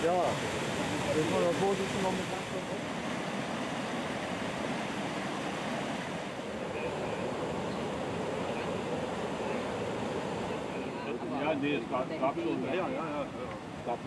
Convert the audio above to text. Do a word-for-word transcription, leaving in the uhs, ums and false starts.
Ja, den wir der Vorsitzende noch mit angucken. Ja, nee, es gab, gab schon. Ja, ja, ja.